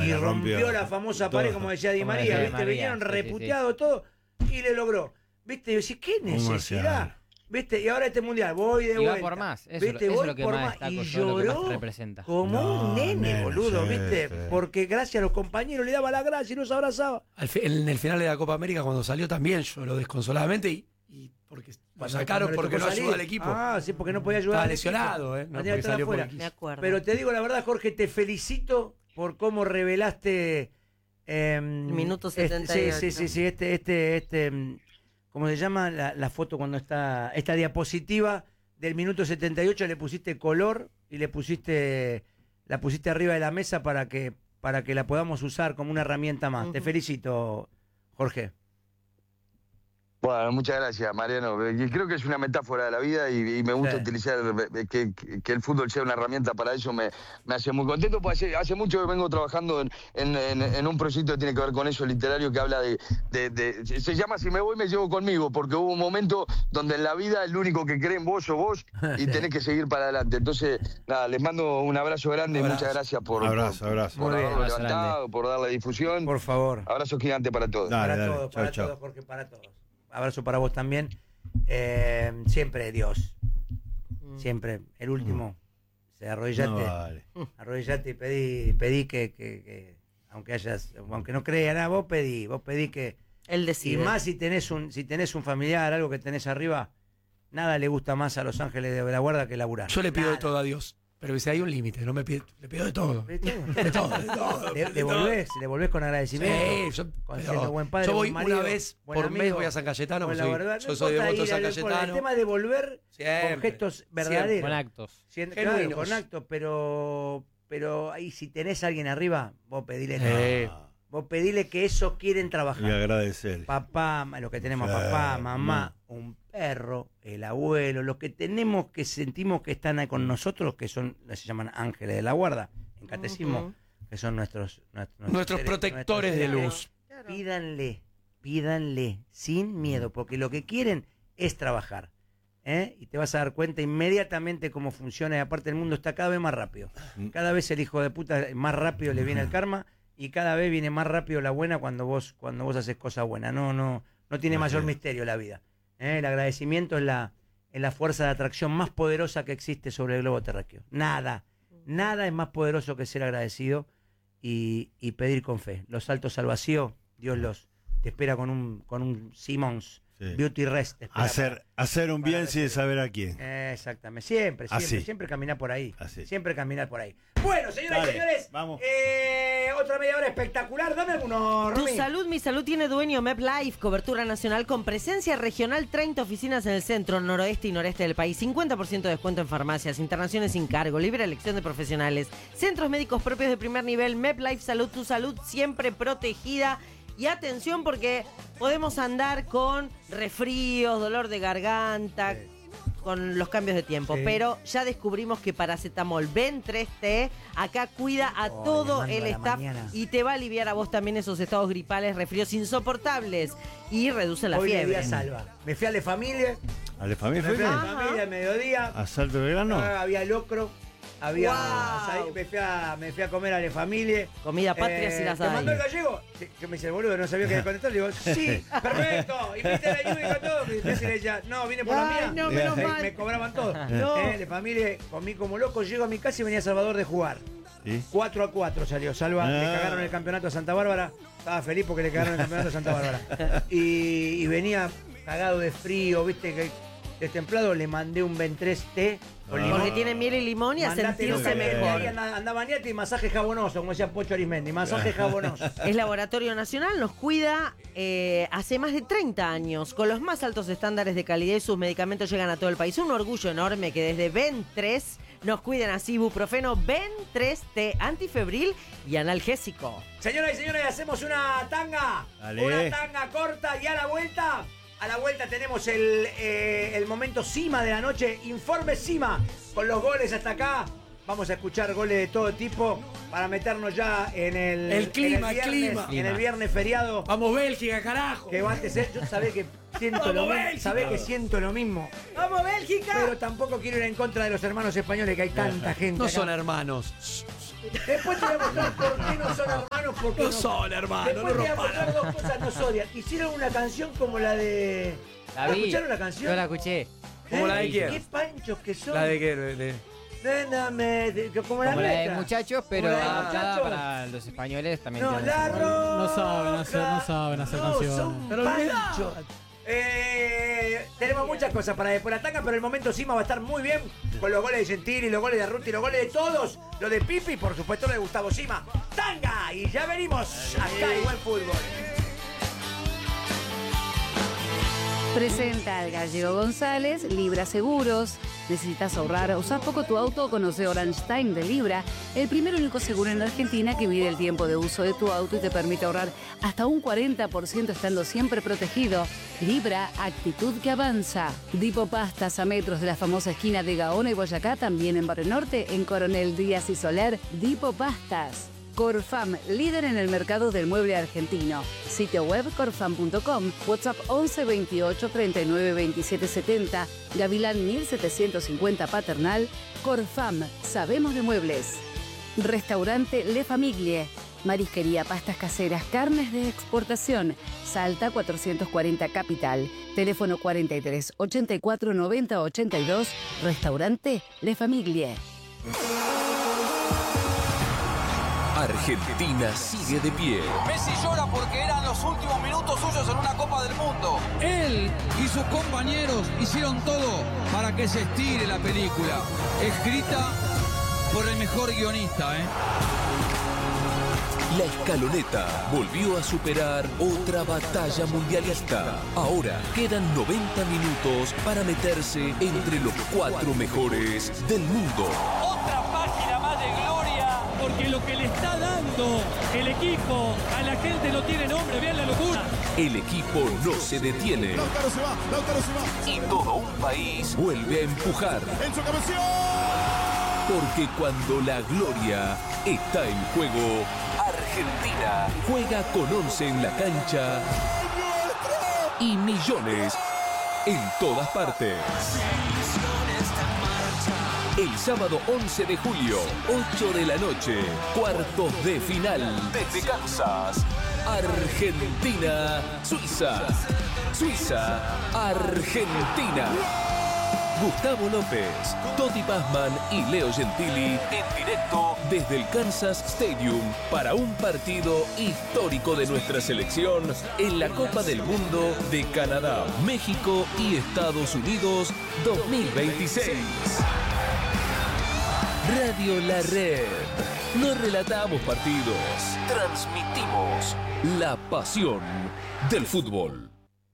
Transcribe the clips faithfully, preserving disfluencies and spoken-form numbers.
y rompió. rompió la famosa todo, pared, como decía Di María, ¿viste? María, vinieron sí, reputeados sí, sí. todo y le logró. ¿Viste? Y decís, ¿qué necesidad? ¿Viste? Y ahora este mundial, voy de y vuelta. Y va por más, eso, ¿viste? Eso Voy es lo que por más más. destaco, Y lloró, lloró lo que más representa. como no, un nene, nene boludo, sí, ¿viste? Sí. Porque gracias a los compañeros le daba la gracia y los abrazaba. Al fi- en el final de la Copa América, cuando salió también, lloró desconsoladamente y, y porque lo sacaron porque no ayudó al equipo. Ah, sí, porque no podía ayudar. Estaba lesionado, ¿eh? No, porque salió por Me acuerdo. Pero te digo la verdad, Jorge, te felicito por cómo revelaste. Eh, Minuto setenta y ocho. Este, sí, sí, sí, sí, este, este, este. ¿Cómo se llama? La, la foto cuando está. Esta diapositiva del minuto setenta y ocho le pusiste color y le pusiste. La pusiste arriba de la mesa para que, para que la podamos usar como una herramienta más. Uh-huh. Te felicito, Jorge. Bueno, muchas gracias, Mariano. Creo que es una metáfora de la vida y, y me gusta sí. utilizar que, que el fútbol sea una herramienta para eso. Me, me hace muy contento, porque hace, hace mucho que vengo trabajando en, en, en, en un proyecto que tiene que ver con eso, literario, que habla de, de, de... Se llama Si me voy, me llevo conmigo, porque hubo un momento donde en la vida el único que cree en vos sos vos y tenés que seguir para adelante. Entonces, nada, les mando un abrazo grande y muchas gracias por, abrazo, por, abrazo. por Muy haberlo bien. levantado, Grande. por darle difusión. Por favor. Abrazo gigante para todos. Dale, para dale. todos, Chau, para chau. todos, Jorge, para todos. Abrazo para vos también. Eh, siempre Dios. Mm. Siempre. El último. Mm. Se arrodillate. No vale. Arrodillate y pedí, pedí que, que, que aunque hayas, aunque no creas nada, vos pedí, vos pedí que. Él decide. Y más si tenés un, si tenés un familiar, algo que tenés arriba, nada le gusta más a los ángeles de la guarda que laburar. Yo le pido nada. de todo a Dios. Pero si hay un límite, no me pido, le pido de todo. ¿De todo? De todo, de todo. ¿Le, le volvés, le volvés con agradecimiento? Sí, yo, con pero, buen padre, yo voy buen marido, una vez por amigo, mes, voy a San Cayetano, pues soy, verdad, yo no soy devoto de San al, Cayetano. El tema de volver siempre, con gestos verdaderos. Siempre. Con actos. Siempre, claro, con actos, pero, pero ahí si tenés a alguien arriba, vos pedile Eh. no. Vos pedile que esos quieren trabajar. Y agradecer. Papá, lo que tenemos, sí, papá, mamá, no. un perro, el abuelo, los que tenemos que sentimos que están ahí con nosotros, que son, se llaman ángeles de la guarda, en catecismo, uh-huh. que son nuestros nuestros, nuestros seres, protectores nuestros de luz. Claro. Pídanle, pídanle, sin miedo, porque lo que quieren es trabajar. ¿eh? Y te vas a dar cuenta inmediatamente cómo funciona, y aparte el mundo está cada vez más rápido. Cada vez el hijo de puta más rápido le viene el karma. Y cada vez viene más rápido la buena cuando vos cuando vos haces cosas buenas. No, no, no tiene no mayor sé. misterio la vida. ¿eh? El agradecimiento es la, es la fuerza de atracción más poderosa que existe sobre el globo terráqueo. Nada, nada es más poderoso que ser agradecido y, y pedir con fe. Los saltos al vacío, Dios los te espera con un con un Simmons sí. Beauty Rest. Hacer, para, hacer un bien sin saber a quién. Eh, exactamente, siempre, siempre, Así. siempre caminar por ahí. Así. Siempre caminar por ahí. Bueno, señoras Dale, y señores, vamos. Eh, otra media hora espectacular. Dame algunos. Tu Romy. salud, mi salud tiene dueño MedLife, cobertura nacional con presencia regional, treinta oficinas en el centro, noroeste y noreste del país, cincuenta por ciento de descuento en farmacias, internaciones sin cargo, libre elección de profesionales, centros médicos propios de primer nivel. MedLife Salud, tu salud siempre protegida. Y atención porque podemos andar con resfríos, dolor de garganta, sí. con los cambios de tiempo. Sí. Pero ya descubrimos que Paracetamol Ben tres T acá cuida a oh, todo el staff mañana. Y te va a aliviar a vos también esos estados gripales, resfríos insoportables y reduce la Hoy fiebre. Hoy salva. Me fui a La Familia. ¿A La Familia? Me fui a La Familia al mediodía. ¿A Salto de Grano? Ah, había locro. Había wow. me, fui a, me fui a comer a La Familia. Comida patria eh, si las hay. ¿Te mandó el gallego? Yo me dice, el boludo, no sabía que contestar. Le digo, sí, perfecto. Y viste la lluvia y todo. Y me ella, no, vine por Ay, la mía. No, menos me, mal. me cobraban todo. No. Eh, La Familia, comí como loco. Llego a mi casa y venía Salvador de jugar. ¿Sí? cuatro a cuatro salió. Salva, ah. le cagaron el campeonato a Santa Bárbara. Estaba feliz porque le cagaron el campeonato a Santa Bárbara. Y, y venía cagado de frío, viste, que destemplado. Le mandé un Ben tres T. Porque tiene miel y limón y a sentirse mejor. Anda bañate y masaje jabonoso, como decía Pocho Arismendi, masaje jabonoso. Es Laboratorio Nacional, nos cuida eh, hace más de treinta años, con los más altos estándares de calidad y sus medicamentos llegan a todo el país. Un orgullo enorme que desde Ben tres nos cuiden así, ibuprofeno Ben tres T, antifebril y analgésico. Señoras y señores, hacemos una tanga, Dale. una tanga corta y a la vuelta... A la vuelta tenemos el, eh, el momento cima de la noche, informe cima, con los goles hasta acá. Vamos a escuchar goles de todo tipo para meternos ya en el, el clima, en el viernes, clima. En el viernes feriado. Vamos Bélgica, carajo. Que va a ser, yo sabés que siento lo mismo. Sabés que siento lo mismo. ¡Vamos Bélgica! Pero tampoco quiero ir en contra de los hermanos españoles, que hay tanta gente. No acá. son hermanos. Después te voy a mostrar por qué no son hermanos. porque No son, hermano, Después no te voy a rompan. mostrar dos cosas nos odian. Hicieron una canción como la de... La vi. ¿Escucharon la canción? Yo la escuché. ¿Como la de ¿Eh? quién? ¿Qué panchos que son? ¿La de qué? De- Nena, me- de- como la Como la de letra. muchachos, pero Como la de adaptada muchachos. para los españoles también. No, tiene la ese- roja. No saben hacer- no saben hacer no, canciones. Son Pero panchos. Eh, tenemos muchas cosas para después la tanga, pero el momento Sima va a estar muy bien con los goles de Gentili, los goles de Ruti, los goles de todos, lo de Pipi, por supuesto lo de Gustavo Sima. ¡Tanga! Y ya venimos. Acá hay buen fútbol. Presenta al Gallego González, Libra Seguros. ¿Necesitas ahorrar? ¿Usás poco tu auto? Conoce Orange Time de Libra, el primer único seguro en Argentina que mide el tiempo de uso de tu auto y te permite ahorrar hasta un cuarenta por ciento estando siempre protegido. Libra, actitud que avanza. Dipo Pastas a metros de la famosa esquina de Gaona y Boyacá, también en Barrio Norte, en Coronel Díaz y Soler. Dipo Pastas. Corfam, líder en el mercado del mueble argentino. Sitio web corfam punto com, WhatsApp once veintiocho treinta y nueve veintisiete setenta, Gavilán mil setecientos cincuenta Paternal. Corfam, sabemos de muebles. Restaurante Le Famiglie. Marisquería, pastas caseras, carnes de exportación. Salta cuatrocientos cuarenta Capital. Teléfono cuarenta y tres ochenta y cuatro noventa ochenta y dos. Restaurante Le Famiglie. Argentina sigue de pie. Messi llora porque eran los últimos minutos suyos en una Copa del Mundo. Él y sus compañeros hicieron todo para que se estire la película, escrita por el mejor guionista, ¿eh? La escaloneta volvió a superar otra batalla mundialista. Ahora quedan noventa minutos para meterse entre los cuatro mejores del mundo. Otra página más de gloria. Porque lo que le está dando el equipo a la gente no tiene nombre, vean la locura. El equipo no se detiene. Lautaro se va, Lautaro se va. Y todo un país vuelve a empujar. En su cabeceo. Porque cuando la gloria está en juego, Argentina juega con once en la cancha y millones en todas partes. El sábado once de julio, ocho de la noche, cuartos de final. Desde Kansas, Argentina, Suiza. Suiza, Argentina. Gustavo López, Totti Pazman y Leo Gentili en directo desde el Kansas Stadium para un partido histórico de nuestra selección en la Copa del Mundo de Canadá, México y Estados Unidos dos mil veintiséis. Radio La Red. No relatamos partidos, transmitimos la pasión del fútbol.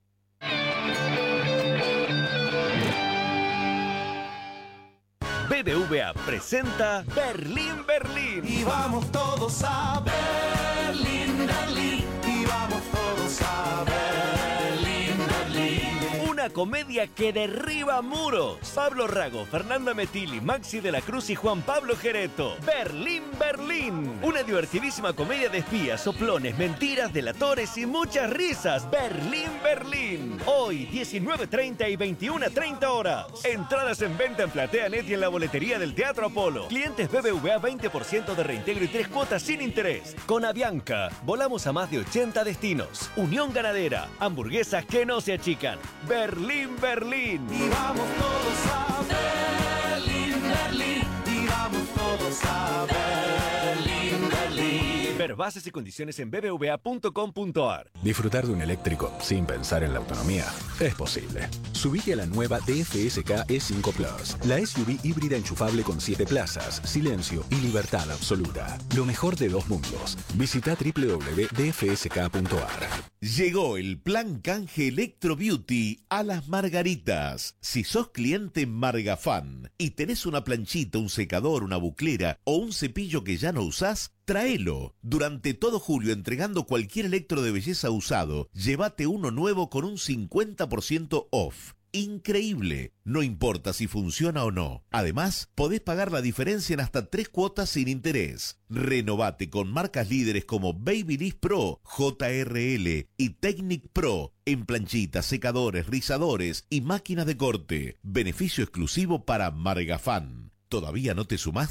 B B V A presenta Berlín, Berlín. Y vamos todos a Berlín, Berlín. Y vamos todos a Berlín, Berlín. Una comedia que derriba muros. Pablo Rago, Fernanda Metilli, Maxi de la Cruz y Juan Pablo Gereto. Berlín, Berlín. Una divertidísima comedia de espías, soplones, mentiras, delatores y muchas risas. Berlín, Berlín. Hoy, diecinueve treinta y veintiuna treinta horas. Entradas en venta en PlateaNet y en la boletería del Teatro Apolo. Clientes B B V A veinte por ciento de reintegro y tres cuotas sin interés. Con Avianca, volamos a más de ochenta destinos. Unión Ganadera, hamburguesas que no se achican. Berlín, Berlín. Y vamos todos a Berlín, Berlín. Y vamos todos a Berlín, Berlín. Ver bases y condiciones en b b v a punto com punto a r. Disfrutar de un eléctrico sin pensar en la autonomía es posible. Subite a la nueva D F S K E cinco Plus, la S U V híbrida enchufable con siete plazas, silencio y libertad absoluta. Lo mejor de dos mundos. Visita w w w punto d f s k punto a r. Llegó el plan canje Electro Beauty a Las Margaritas. Si sos cliente Margafan y tenés una planchita, un secador, una buclera o un cepillo que ya no usás, tráelo. Durante todo julio, entregando cualquier electro de belleza usado, llévate uno nuevo con un cincuenta por ciento off. Increíble. No importa si funciona o no. Además, podés pagar la diferencia en hasta tres cuotas sin interés. Renovate con marcas líderes como Babyliss Pro, J R L y Technic Pro en planchitas, secadores, rizadores y máquinas de corte. Beneficio exclusivo para Margafan. ¿Todavía no te sumaste?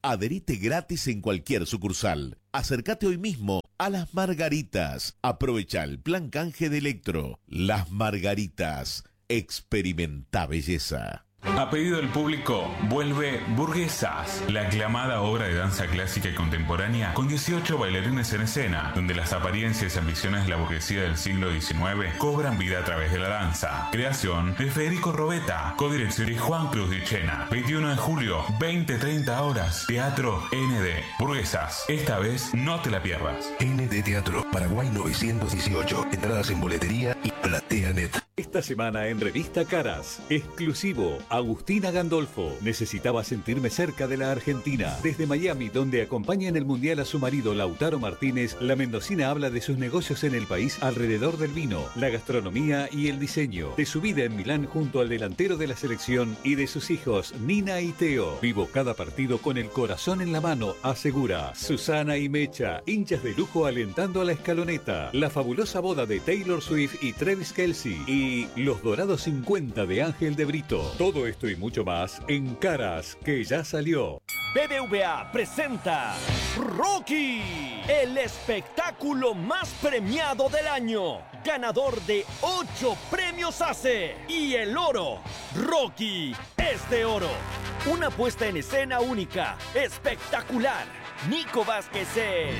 Adherite gratis en cualquier sucursal. Acércate hoy mismo a Las Margaritas. Aprovecha el plan canje de Electro. Las Margaritas. Experimenta belleza. A pedido del público, vuelve Burguesas, la aclamada obra de danza clásica y contemporánea con dieciocho bailarines en escena, donde las apariencias y ambiciones de la burguesía del siglo diecinueve cobran vida a través de la danza. Creación de Federico Robeta, codirección de Juan Cruz Dichena. veintiuno de julio, veinte treinta horas, Teatro N D. Burguesas, esta vez no te la pierdas. N D Teatro, Paraguay novecientos dieciocho. Entradas en boletería y PlateaNet. Esta semana en Revista Caras, exclusivo, Agustina Gandolfo. Necesitaba sentirme cerca de la Argentina. Desde Miami, donde acompaña en el Mundial a su marido Lautaro Martínez, la mendocina habla de sus negocios en el país alrededor del vino, la gastronomía y el diseño, de su vida en Milán junto al delantero de la selección y de sus hijos Nina y Teo. Vivo cada partido con el corazón en la mano, asegura. Susana y Mecha, hinchas de lujo alentando a la escaloneta. La fabulosa boda de Taylor Swift y Travis Kelce. Y Los Dorados cincuenta de Ángel de Brito. Todo esto y mucho más en Caras, que ya salió. B B V A presenta Rocky, el espectáculo más premiado del año, ganador de ocho premios A C E y el oro. Rocky es de oro. Una puesta en escena única, espectacular. Nico Vázquez es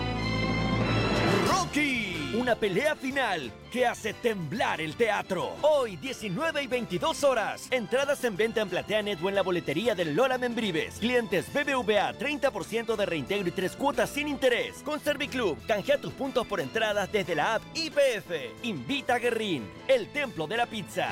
Rocky. Una pelea final que hace temblar el teatro. Hoy, diecinueve y veintidós horas. Entradas en venta en PlateaNet o en la boletería del Lola Membrives. Clientes B B V A, treinta por ciento de reintegro y tres cuotas sin interés. Con Serviclub, canjea tus puntos por entradas desde la app I P F. Invita a Guerrín, el templo de la pizza.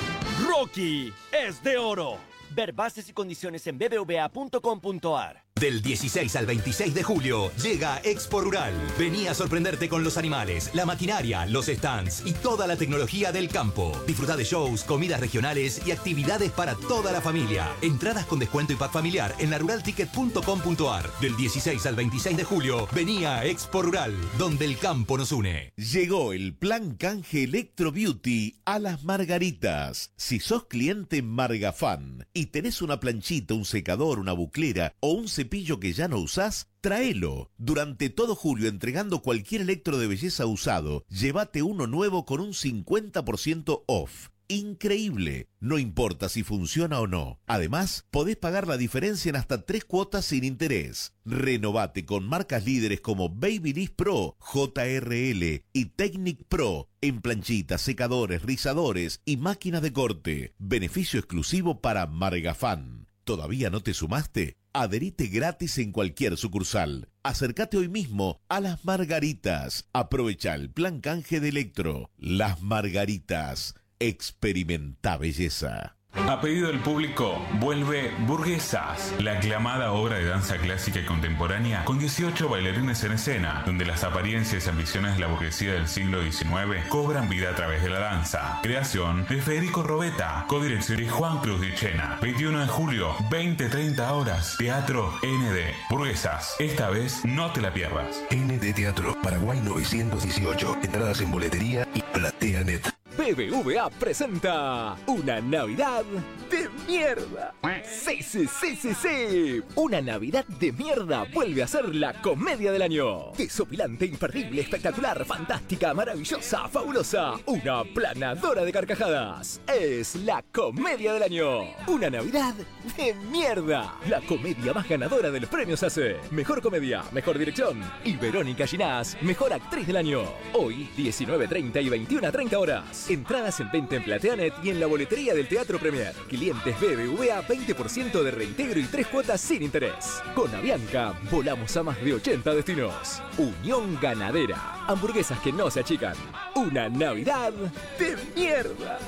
Rocky es de oro. Ver bases y condiciones en b b v a punto com punto a r. Del dieciséis al veintiséis de julio llega Expo Rural. Vení a sorprenderte con los animales, la maquinaria, los stands y toda la tecnología del campo. Disfruta de shows, comidas regionales y actividades para toda la familia. Entradas con descuento y pack familiar en la rural ticket punto com punto a r. Del dieciséis al veintiséis de julio, vení a Expo Rural, donde el campo nos une. Llegó el plan canje Electro Beauty a Las Margaritas. Si sos cliente Margafan y tenés una planchita, un secador, una buclera o un cepillo que ya no usás, tráelo. Durante todo julio, entregando cualquier electro de belleza usado, llévate uno nuevo con un cincuenta por ciento off. Increíble. No importa si funciona o no. Además, podés pagar la diferencia en hasta tres cuotas sin interés. Renovate con marcas líderes como Babyliss Pro, J R L y Technic Pro en planchitas, secadores, rizadores y máquinas de corte. Beneficio exclusivo para Margafan. ¿Todavía no te sumaste? Adherite gratis en cualquier sucursal. Acércate hoy mismo a Las Margaritas. Aprovecha el plan canje de Electro. Las Margaritas. Experimenta belleza. A pedido del público, vuelve Burguesas, la aclamada obra de danza clásica y contemporánea con dieciocho bailarines en escena, donde las apariencias y ambiciones de la burguesía del siglo diecinueve cobran vida a través de la danza. Creación de Federico Robeta, codirección de Juan Cruz Dichena. veintiuno de julio, veinte treinta horas, Teatro N D. Burguesas, esta vez no te la pierdas. N D Teatro, Paraguay novecientos dieciocho. Entradas en boletería y PlateaNet. B B V A presenta una Navidad de mierda. Sí, sí, sí, sí, sí. Una Navidad de mierda vuelve a ser la comedia del año. Desopilante, imperdible, espectacular, fantástica, maravillosa, fabulosa. Una planadora de carcajadas. Es la comedia del año. Una Navidad de mierda. La comedia más ganadora de los premios A C E. Mejor comedia, mejor dirección. Y Verónica Ginás, mejor actriz del año. Hoy, diecinueve treinta y veintiuno treinta horas. Entradas en venta en PlateaNet y en la boletería del Teatro Premier. Clientes B B V A, veinte por ciento de reintegro y tres cuotas sin interés. Con Avianca, volamos a más de ochenta destinos. Unión Ganadera. Hamburguesas que no se achican. Una Navidad de mierda.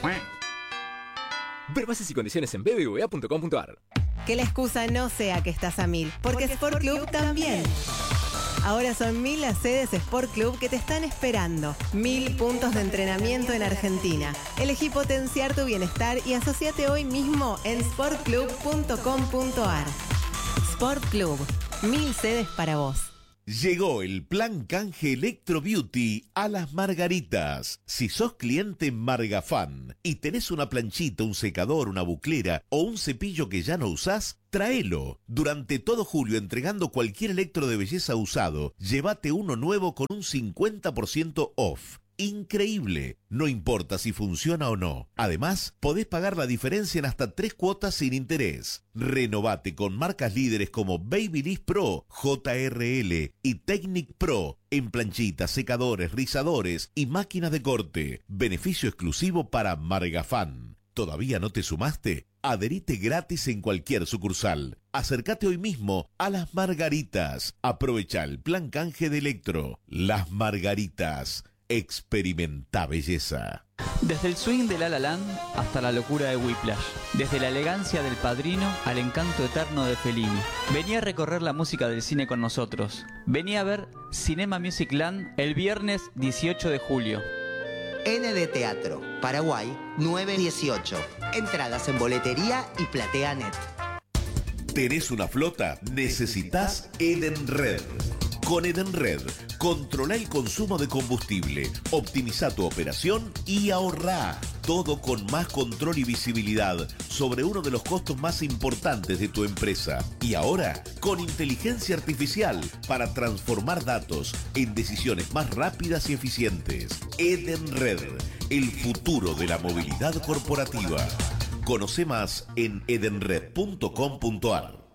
Ver bases y condiciones en b b v a punto com punto a r. Que la excusa no sea que estás a mil, porque, porque Sport Club, Club también. Ahora son mil las sedes Sport Club que te están esperando. Mil puntos de entrenamiento en Argentina. Elegí potenciar tu bienestar y asociate hoy mismo en sport club punto com punto a r. Sport Club. Mil sedes para vos. Llegó el plan canje Electro Beauty a Las Margaritas. Si sos cliente Margafan y tenés una planchita, un secador, una buclera o un cepillo que ya no usás, tráelo. Durante todo julio, entregando cualquier electro de belleza usado, llévate uno nuevo con un cincuenta por ciento off. Increíble, no importa si funciona o no. Además, podés pagar la diferencia en hasta tres cuotas sin interés. Renovate con marcas líderes como Babyliss Pro, J R L y Technic Pro en planchitas, secadores, rizadores y máquinas de corte. Beneficio exclusivo para Margafan. ¿Todavía no te sumaste? Adherite gratis en cualquier sucursal. Acércate hoy mismo a Las Margaritas. Aprovecha el plan canje de Electro. Las Margaritas. Experimenta belleza. Desde el swing de La La Land hasta la locura de Whiplash. Desde la elegancia del Padrino al encanto eterno de Fellini. Vení a recorrer la música del cine con nosotros. Vení a ver Cinema Music Land el viernes dieciocho de julio. N D Teatro, Paraguay nueve dieciocho. Entradas en boletería y PlateaNet. ¿Tenés una flota? Necesitas Edenred. Con Edenred, controla el consumo de combustible, optimiza tu operación y ahorrá. Todo con más control y visibilidad sobre uno de los costos más importantes de tu empresa. Y ahora, con inteligencia artificial para transformar datos en decisiones más rápidas y eficientes. Edenred, el futuro de la movilidad corporativa. Conoce más en edenred punto com punto ar.